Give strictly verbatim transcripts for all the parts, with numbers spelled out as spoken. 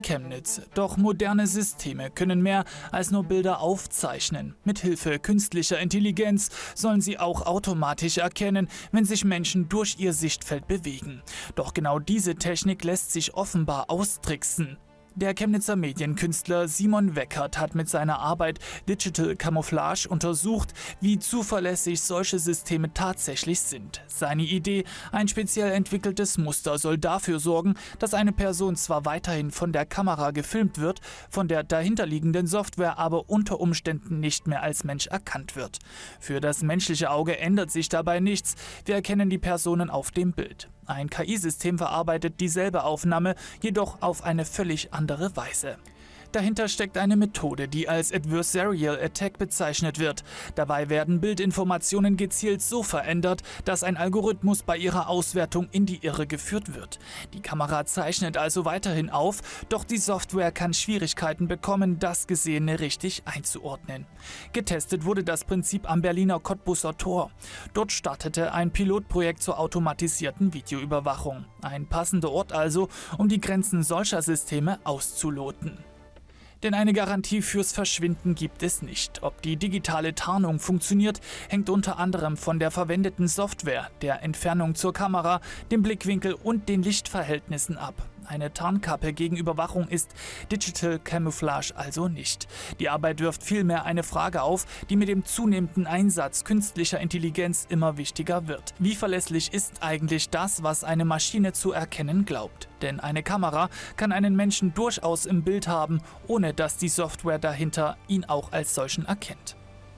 Chemnitz. Doch moderne Systeme können mehr als nur Bilder aufzeichnen. Mithilfe künstlicher Intelligenz sollen sie auch automatisch erkennen, wenn sich Menschen durch ihr Sichtfeld bewegen. Doch genau diese Technik lässt sich offenbar austricksen. Der Chemnitzer Medienkünstler Simon Weckert hat mit seiner Arbeit Digital Camouflage untersucht, wie zuverlässig solche Systeme tatsächlich sind. Seine Idee, ein speziell entwickeltes Muster, soll dafür sorgen, dass eine Person zwar weiterhin von der Kamera gefilmt wird, von der dahinterliegenden Software aber unter Umständen nicht mehr als Mensch erkannt wird. Für das menschliche Auge ändert sich dabei nichts, wir erkennen die Personen auf dem Bild. Ein K I-System verarbeitet dieselbe Aufnahme, jedoch auf eine völlig andere Weise. Dahinter steckt eine Methode, die als Adversarial Attack bezeichnet wird. Dabei werden Bildinformationen gezielt so verändert, dass ein Algorithmus bei ihrer Auswertung in die Irre geführt wird. Die Kamera zeichnet also weiterhin auf, doch die Software kann Schwierigkeiten bekommen, das Gesehene richtig einzuordnen. Getestet wurde das Prinzip am Berliner Cottbusser Tor. Dort startete ein Pilotprojekt zur automatisierten Videoüberwachung. Ein passender Ort also, um die Grenzen solcher Systeme auszuloten. Denn eine Garantie fürs Verschwinden gibt es nicht. Ob die digitale Tarnung funktioniert, hängt unter anderem von der verwendeten Software, der Entfernung zur Kamera, dem Blickwinkel und den Lichtverhältnissen ab. Eine Tarnkappe gegen Überwachung ist Digital Camouflage also nicht. Die Arbeit wirft vielmehr eine Frage auf, die mit dem zunehmenden Einsatz künstlicher Intelligenz immer wichtiger wird. Wie verlässlich ist eigentlich das, was eine Maschine zu erkennen glaubt? Denn eine Kamera kann einen Menschen durchaus im Bild haben, ohne dass die Software dahinter ihn auch als solchen erkennt.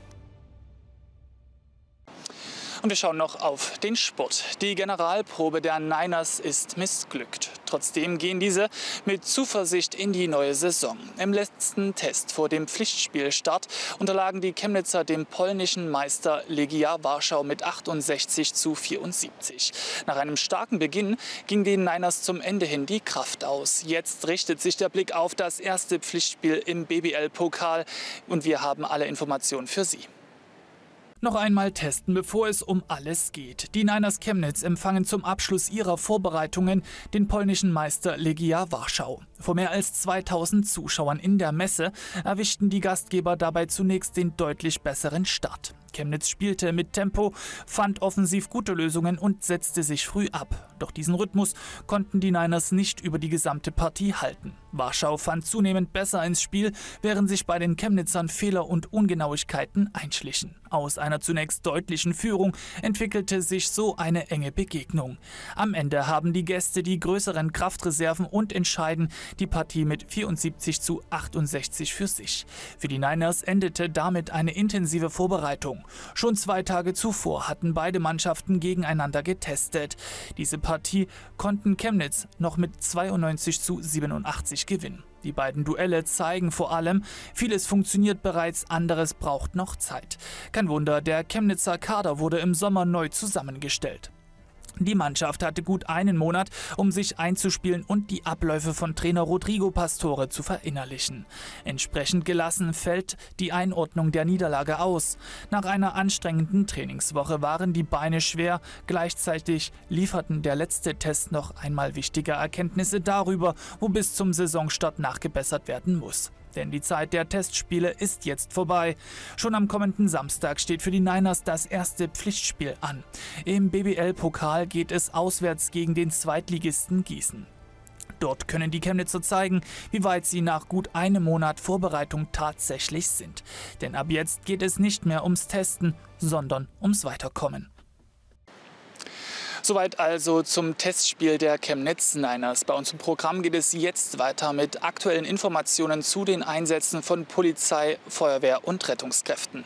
Und wir schauen noch auf den Sport. Die Generalprobe der Niners ist missglückt. Trotzdem gehen diese mit Zuversicht in die neue Saison. Im letzten Test vor dem Pflichtspielstart unterlagen die Chemnitzer dem polnischen Meister Legia Warschau mit achtundsechzig zu vierundsiebzig. Nach einem starken Beginn ging den Niners zum Ende hin die Kraft aus. Jetzt richtet sich der Blick auf das erste Pflichtspiel im B B L-Pokal und wir haben alle Informationen für Sie. Noch einmal testen, bevor es um alles geht. Die Niners Chemnitz empfangen zum Abschluss ihrer Vorbereitungen den polnischen Meister Legia Warschau. Vor mehr als zweitausend Zuschauern in der Messe erwischten die Gastgeber dabei zunächst den deutlich besseren Start. Chemnitz spielte mit Tempo, fand offensiv gute Lösungen und setzte sich früh ab. Doch diesen Rhythmus konnten die Niners nicht über die gesamte Partie halten. Warschau fand zunehmend besser ins Spiel, während sich bei den Chemnitzern Fehler und Ungenauigkeiten einschlichen. Aus einer zunächst deutlichen Führung entwickelte sich so eine enge Begegnung. Am Ende haben die Gäste die größeren Kraftreserven und entscheiden die Partie mit vierundsiebzig zu achtundsechzig für sich. Für die Niners endete damit eine intensive Vorbereitung. Schon zwei Tage zuvor hatten beide Mannschaften gegeneinander getestet. Diese Partie konnten Chemnitz noch mit zweiundneunzig zu siebenundachtzig gewinnen. Die beiden Duelle zeigen vor allem, vieles funktioniert bereits, anderes braucht noch Zeit. Kein Wunder, der Chemnitzer Kader wurde im Sommer neu zusammengestellt. Die Mannschaft hatte gut einen Monat, um sich einzuspielen und die Abläufe von Trainer Rodrigo Pastore zu verinnerlichen. Entsprechend gelassen fällt die Einordnung der Niederlage aus. Nach einer anstrengenden Trainingswoche waren die Beine schwer, gleichzeitig lieferten der letzte Test noch einmal wichtige Erkenntnisse darüber, wo bis zum Saisonstart nachgebessert werden muss. Denn die Zeit der Testspiele ist jetzt vorbei. Schon am kommenden Samstag steht für die Niners das erste Pflichtspiel an. Im B B L-Pokal geht es auswärts gegen den Zweitligisten Gießen. Dort können die Chemnitzer zeigen, wie weit sie nach gut einem Monat Vorbereitung tatsächlich sind. Denn ab jetzt geht es nicht mehr ums Testen, sondern ums Weiterkommen. Soweit also zum Testspiel der Chemnitz Niners. Bei uns im Programm geht es jetzt weiter mit aktuellen Informationen zu den Einsätzen von Polizei, Feuerwehr und Rettungskräften.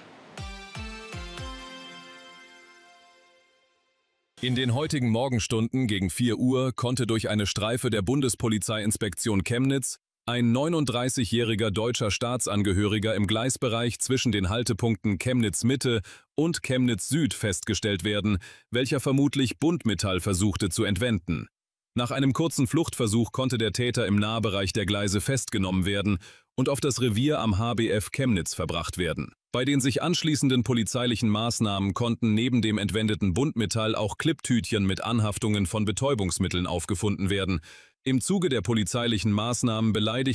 In den heutigen Morgenstunden gegen vier Uhr konnte durch eine Streife der Bundespolizeiinspektion Chemnitz ein neununddreißigjähriger deutscher Staatsangehöriger im Gleisbereich zwischen den Haltepunkten Chemnitz Mitte und Chemnitz Süd festgestellt werden, welcher vermutlich Buntmetall versuchte zu entwenden. Nach einem kurzen Fluchtversuch konnte der Täter im Nahbereich der Gleise festgenommen werden und auf das Revier am H B F Chemnitz verbracht werden. Bei den sich anschließenden polizeilichen Maßnahmen konnten neben dem entwendeten Buntmetall auch Klipptütchen mit Anhaftungen von Betäubungsmitteln aufgefunden werden. Im Zuge der polizeilichen Maßnahmen beleidigten